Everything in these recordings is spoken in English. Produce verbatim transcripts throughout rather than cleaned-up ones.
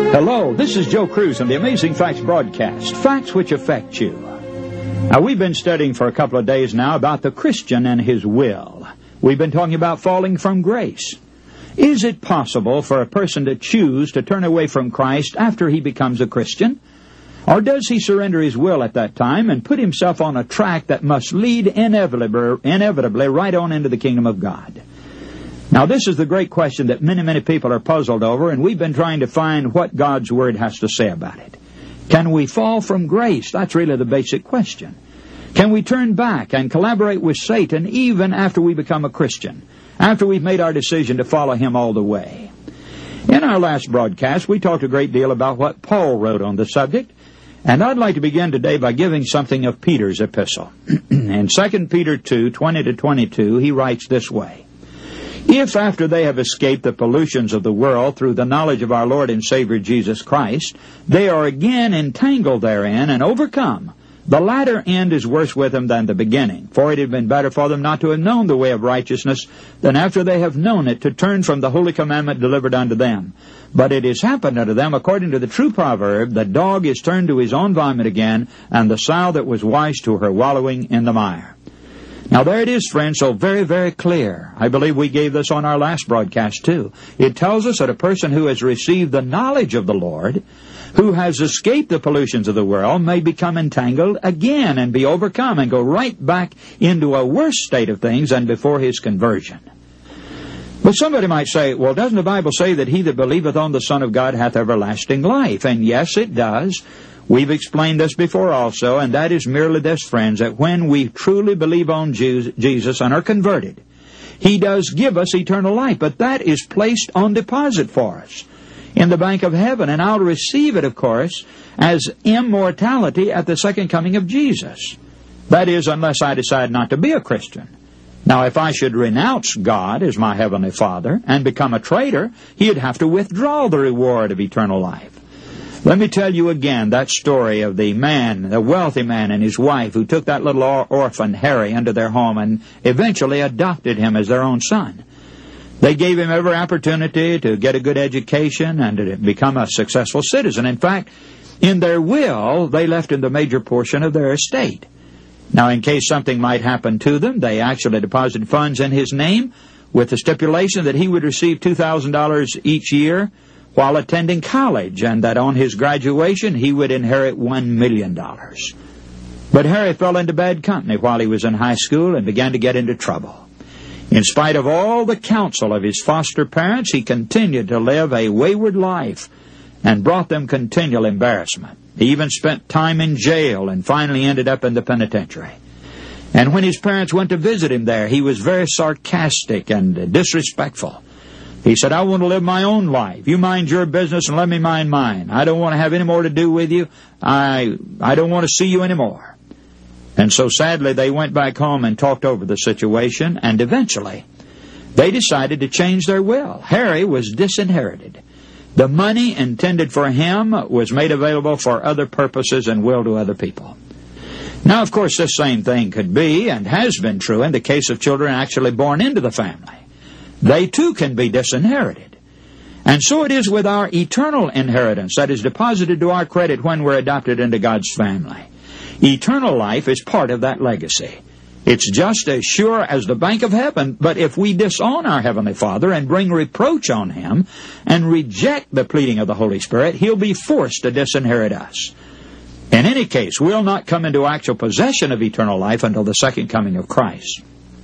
Hello, this is Joe Cruz on the Amazing Facts broadcast, facts which affect you. Now, we've been studying for a couple of days now about the Christian and his will. We've been talking about falling from grace. Is it possible for a person to choose to turn away from Christ after he becomes a Christian? Or does he surrender his will at that time and put himself on a track that must lead inevitably, inevitably right on into the kingdom of God? Now, this is the great question that many, many people are puzzled over, and we've been trying to find what God's Word has to say about it. Can we fall from grace? That's really the basic question. Can we turn back and collaborate with Satan even after we become a Christian, after we've made our decision to follow him all the way? In our last broadcast, we talked a great deal about what Paul wrote on the subject, and I'd like to begin today by giving something of Peter's epistle. In Second Peter two, twenty to twenty-two, he writes this way: If after they have escaped the pollutions of the world through the knowledge of our Lord and Savior Jesus Christ, they are again entangled therein and overcome, the latter end is worse with them than the beginning. For it had been better for them not to have known the way of righteousness than after they have known it to turn from the holy commandment delivered unto them. But it has happened unto them according to the true proverb, the dog is turned to his own vomit again, and the sow that was washed to her wallowing in the mire. Now there it is, friends, so very, very clear. I believe we gave this on our last broadcast too. It tells us that a person who has received the knowledge of the Lord, who has escaped the pollutions of the world, may become entangled again and be overcome and go right back into a worse state of things than before his conversion. But somebody might say, well, doesn't the Bible say that he that believeth on the Son of God hath everlasting life? And yes, it does. We've explained this before also, and that is merely this, friends, that when we truly believe on Jesus and are converted, he does give us eternal life, but that is placed on deposit for us in the bank of heaven, and I'll receive it, of course, as immortality at the second coming of Jesus. That is, unless I decide not to be a Christian. Now, if I should renounce God as my Heavenly Father and become a traitor, he'd have to withdraw the reward of eternal life. Let me tell you again that story of the man, the wealthy man and his wife who took that little orphan Harry into their home and eventually adopted him as their own son. They gave him every opportunity to get a good education and to become a successful citizen. In fact, in their will, they left him the major portion of their estate. Now, in case something might happen to them, they actually deposited funds in his name with the stipulation that he would receive two thousand dollars each year while attending college, and that on his graduation he would inherit one million dollars. But Harry fell into bad company while he was in high school and began to get into trouble. In spite of all the counsel of his foster parents, he continued to live a wayward life and brought them continual embarrassment. He even spent time in jail and finally ended up in the penitentiary. And when his parents went to visit him there, he was very sarcastic and disrespectful. He said, I want to live my own life. You mind your business and let me mind mine. I don't want to have any more to do with you. I I don't want to see you anymore. And so sadly, they went back home and talked over the situation, and eventually they decided to change their will. Harry was disinherited. The money intended for him was made available for other purposes and will to other people. Now, of course, this same thing could be and has been true in the case of children actually born into the family. They too can be disinherited. And so it is with our eternal inheritance that is deposited to our credit when we're adopted into God's family. Eternal life is part of that legacy. It's just as sure as the bank of heaven, but if we disown our Heavenly Father and bring reproach on Him and reject the pleading of the Holy Spirit, He'll be forced to disinherit us. In any case, we'll not come into actual possession of eternal life until the second coming of Christ.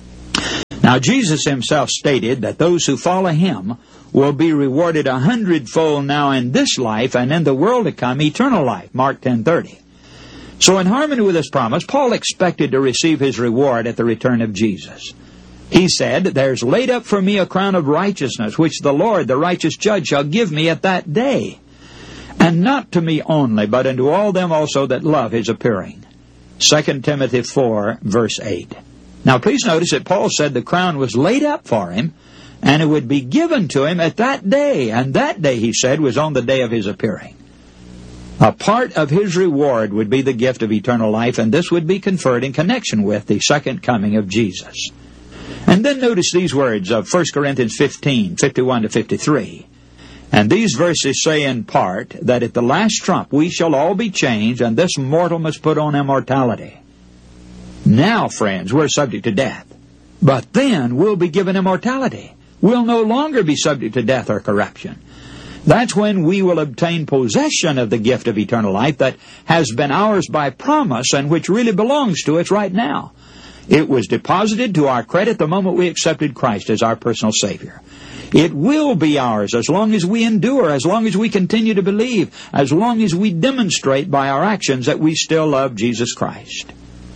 Now, Jesus himself stated that those who follow him will be rewarded a hundredfold now in this life, and in the world to come, eternal life. Mark ten thirty. So in harmony with this promise, Paul expected to receive his reward at the return of Jesus. He said, there's laid up for me a crown of righteousness, which the Lord, the righteous judge, shall give me at that day. And not to me only, but unto all them also that love his appearing. Second Timothy four, verse eight. Now, please notice that Paul said the crown was laid up for him, and it would be given to him at that day. And that day, he said, was on the day of his appearing. A part of his reward would be the gift of eternal life, and this would be conferred in connection with the second coming of Jesus. And then notice these words of First Corinthians fifteen, fifty-one to fifty-three. And these verses say in part that at the last trump we shall all be changed, and this mortal must put on immortality. Now, friends, we're subject to death. But then we'll be given immortality. We'll no longer be subject to death or corruption. That's when we will obtain possession of the gift of eternal life that has been ours by promise and which really belongs to us right now. It was deposited to our credit the moment we accepted Christ as our personal Savior. It will be ours as long as we endure, as long as we continue to believe, as long as we demonstrate by our actions that we still love Jesus Christ.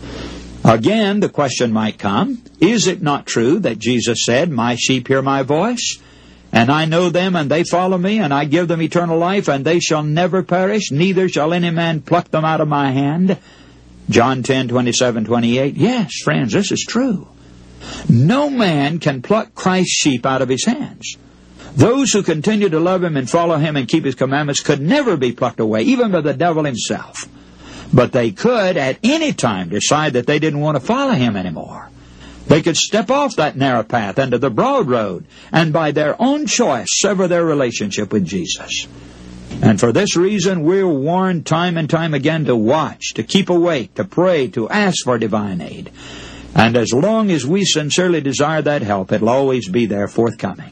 Again, the question might come, is it not true that Jesus said, "My sheep hear my voice, and I know them, and they follow me, and I give them eternal life, and they shall never perish, neither shall any man pluck them out of my hand"? John ten, twenty-seven, twenty-eight. Yes, friends, this is true. No man can pluck Christ's sheep out of his hands. Those who continue to love him and follow him and keep his commandments could never be plucked away, even by the devil himself. But they could at any time decide that they didn't want to follow him anymore. They could step off that narrow path into the broad road and by their own choice sever their relationship with Jesus. And for this reason we're warned time and time again to watch, to keep awake, to pray, to ask for divine aid. And as long as we sincerely desire that help, it'll always be there forthcoming.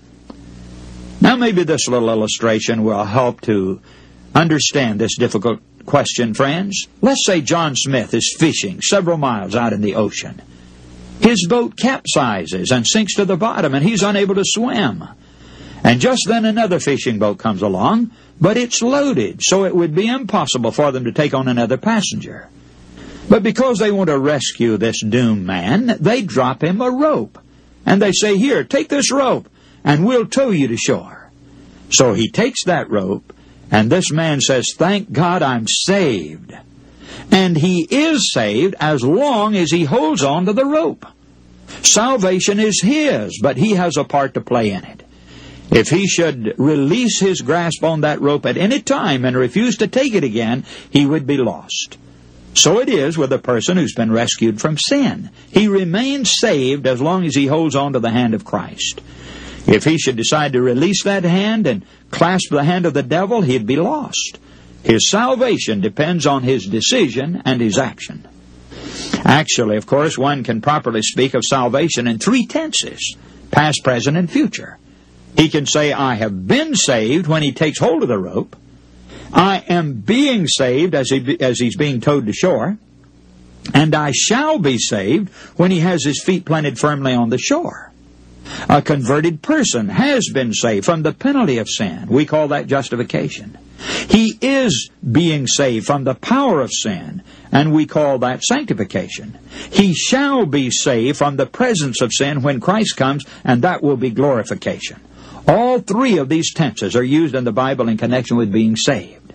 Now maybe this little illustration will help to understand this difficult question, friends. Let's say John Smith is fishing several miles out in the ocean. His boat capsizes and sinks to the bottom, and he's unable to swim. And just then another fishing boat comes along, but it's loaded, so it would be impossible for them to take on another passenger. But because they want to rescue this doomed man, they drop him a rope. And they say, "Here, take this rope, and we'll tow you to shore." So he takes that rope, and this man says, "Thank God I'm saved." And he is saved as long as he holds on to the rope. Salvation is his, but he has a part to play in it. If he should release his grasp on that rope at any time and refuse to take it again, he would be lost. So it is with a person who's been rescued from sin. He remains saved as long as he holds on to the hand of Christ. If he should decide to release that hand and clasp the hand of the devil, he'd be lost. His salvation depends on his decision and his action. Actually, of course, one can properly speak of salvation in three tenses, past, present, and future. He can say, "I have been saved" when he takes hold of the rope. "I am being saved" as he as he's being towed to shore. And "I shall be saved" when he has his feet planted firmly on the shore. A converted person has been saved from the penalty of sin. We call that justification. He is being saved from the power of sin, and we call that sanctification. He shall be saved from the presence of sin when Christ comes, and that will be glorification. All three of these tenses are used in the Bible in connection with being saved.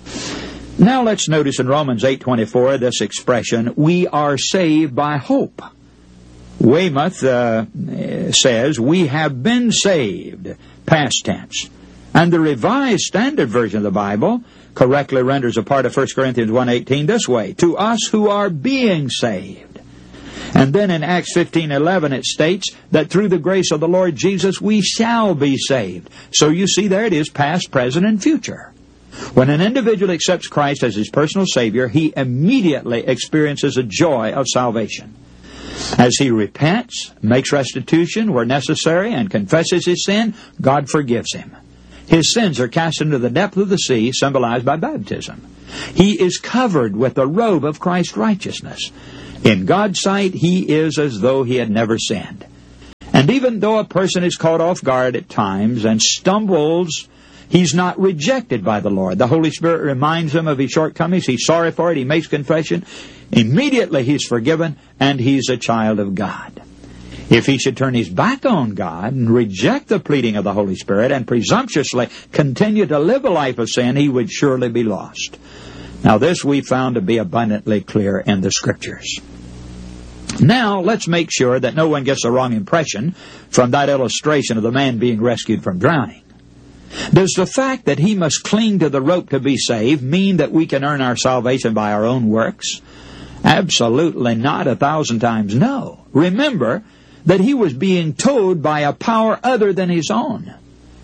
Now let's notice in Romans eight twenty-four this expression, "We are saved by hope." Weymouth uh, says, "We have been saved," past tense. And the Revised Standard Version of the Bible correctly renders a part of First Corinthians one eighteen this way, "To us who are being saved." And then in Acts fifteen eleven it states that through the grace of the Lord Jesus we shall be saved. So you see there it is, past, present, and future. When an individual accepts Christ as his personal Savior, he immediately experiences a joy of salvation. As he repents, makes restitution where necessary, and confesses his sin, God forgives him. His sins are cast into the depth of the sea, symbolized by baptism. He is covered with the robe of Christ's righteousness. In God's sight, he is as though he had never sinned. And even though a person is caught off guard at times and stumbles, he's not rejected by the Lord. The Holy Spirit reminds him of his shortcomings. He's sorry for it. He makes confession. Immediately he's forgiven, and he's a child of God. If he should turn his back on God and reject the pleading of the Holy Spirit and presumptuously continue to live a life of sin, he would surely be lost. Now this we found to be abundantly clear in the Scriptures. Now let's make sure that no one gets the wrong impression from that illustration of the man being rescued from drowning. Does the fact that he must cling to the rope to be saved mean that we can earn our salvation by our own works? Absolutely not, a thousand times no. Remember that he was being towed by a power other than his own.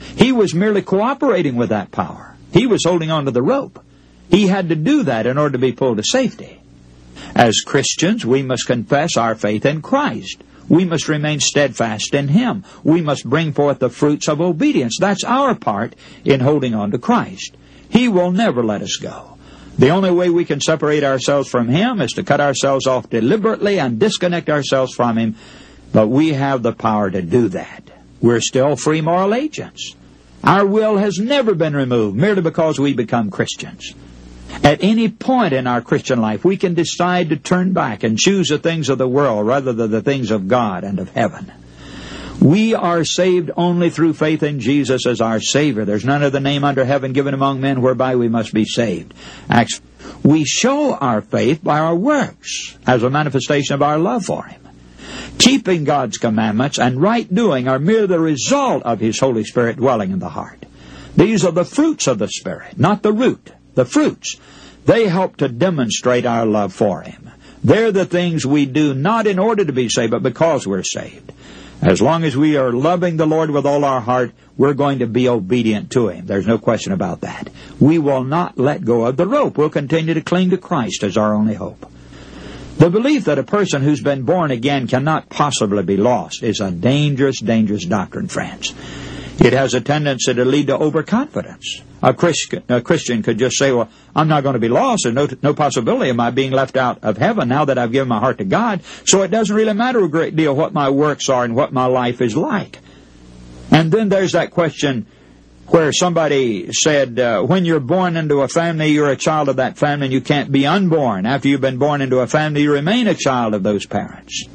He was merely cooperating with that power. He was holding on to the rope. He had to do that in order to be pulled to safety. As Christians, we must confess our faith in Christ. We must remain steadfast in Him. We must bring forth the fruits of obedience. That's our part in holding on to Christ. He will never let us go. The only way we can separate ourselves from Him is to cut ourselves off deliberately and disconnect ourselves from Him. But we have the power to do that. We're still free moral agents. Our will has never been removed merely because we become Christians. At any point in our Christian life, we can decide to turn back and choose the things of the world rather than the things of God and of heaven. We are saved only through faith in Jesus as our Savior. There's none other name under heaven given among men whereby we must be saved. Acts. We show our faith by our works as a manifestation of our love for Him. Keeping God's commandments and right doing are merely the result of His Holy Spirit dwelling in the heart. These are the fruits of the Spirit, not the root. The fruits, they help to demonstrate our love for Him. They're the things we do not in order to be saved, but because we're saved. As long as we are loving the Lord with all our heart, we're going to be obedient to Him. There's no question about that. We will not let go of the rope. We'll continue to cling to Christ as our only hope. The belief that a person who's been born again cannot possibly be lost is a dangerous, dangerous doctrine, friends. It has a tendency to lead to overconfidence. A Christian, a Christian could just say, well, I'm not going to be lost. There's no, no possibility of my being left out of heaven now that I've given my heart to God. So it doesn't really matter a great deal what my works are and what my life is like. And then there's that question where somebody said, uh, when you're born into a family, you're a child of that family and you can't be unborn. After you've been born into a family, you remain a child of those parents.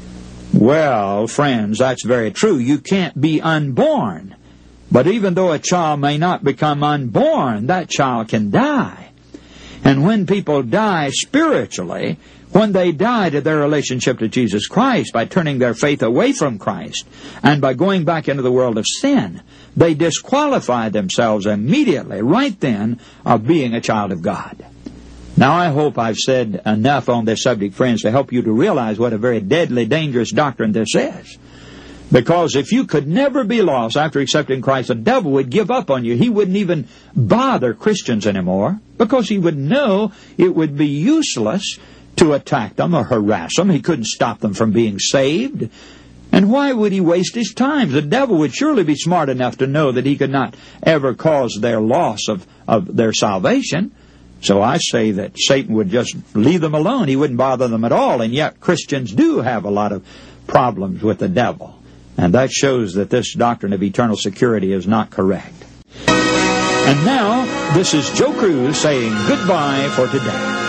Well, friends, that's very true. You can't be unborn. But even though a child may not become unborn, that child can die. And when people die spiritually, when they die to their relationship to Jesus Christ by turning their faith away from Christ and by going back into the world of sin, they disqualify themselves immediately, right then, of being a child of God. Now, I hope I've said enough on this subject, friends, to help you to realize what a very deadly, dangerous doctrine this is. Because if you could never be lost after accepting Christ, the devil would give up on you. He wouldn't even bother Christians anymore because he would know it would be useless to attack them or harass them. He couldn't stop them from being saved. And why would he waste his time? The devil would surely be smart enough to know that he could not ever cause their loss of, of their salvation. So I say that Satan would just leave them alone. He wouldn't bother them at all. And yet Christians do have a lot of problems with the devil. And that shows that this doctrine of eternal security is not correct. And now, this is Joe Cruz saying goodbye for today.